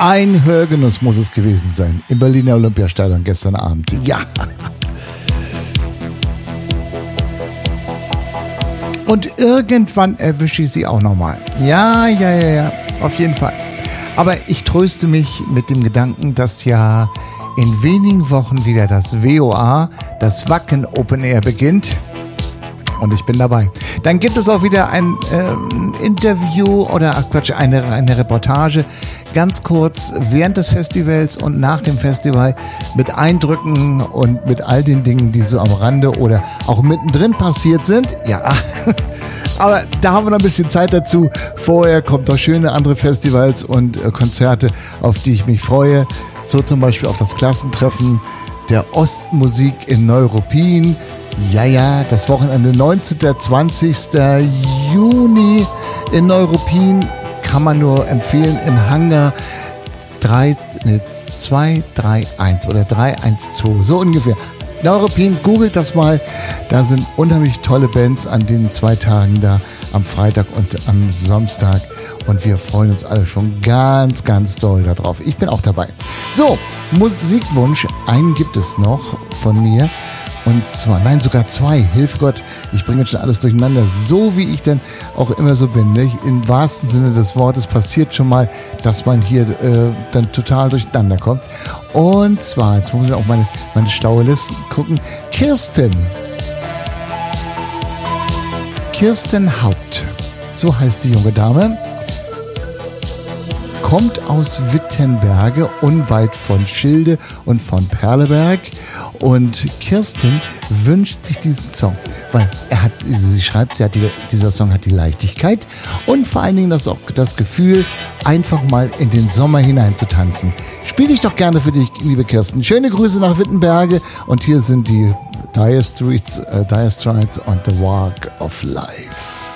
Ein Hörgenuss muss es gewesen sein im Berliner Olympiastadion gestern Abend. Ja. Und irgendwann erwische ich sie auch nochmal. Ja, auf jeden Fall. Aber ich tröste mich mit dem Gedanken, dass ja in wenigen Wochen wieder das WOA, das Wacken Open Air beginnt. Und ich bin dabei. Dann gibt es auch wieder ein Interview oder eine Reportage, ganz kurz während des Festivals und nach dem Festival mit Eindrücken und mit all den Dingen, die so am Rande oder auch mittendrin passiert sind. Ja, aber da haben wir noch ein bisschen Zeit dazu. Vorher kommt noch schöne andere Festivals und Konzerte, auf die ich mich freue. So zum Beispiel auf das Klassentreffen der Ostmusik in Neuruppin. Ja, das Wochenende 19. 20. Juni in Neuruppin kann man nur empfehlen im Hangar 231 oder 312, so ungefähr. Neuruppin, googelt das mal, da sind unheimlich tolle Bands an den 2 Tagen da, am Freitag und am Samstag und wir freuen uns alle schon ganz, ganz doll darauf. Ich bin auch dabei. So, Musikwunsch, einen gibt es noch von mir. Und zwar, nein, sogar 2, hilf Gott, ich bringe jetzt schon alles durcheinander, so wie ich denn auch immer so bin, nicht? Im wahrsten Sinne des Wortes passiert schon mal, dass man hier dann total durcheinander kommt. Und zwar, jetzt muss ich auch meine schlaue Liste gucken, Kirsten Haupt, so heißt die junge Dame, kommt aus Wittenberge, unweit von Schilde und von Perleberg. Und Kirsten wünscht sich diesen Song, weil sie schreibt, dieser Song hat die Leichtigkeit und vor allen Dingen das Gefühl, einfach mal in den Sommer hinein zu tanzen. Spiel ich doch gerne für dich, liebe Kirsten. Schöne Grüße nach Wittenberge und hier sind die Dire Straits on the Walk of Life.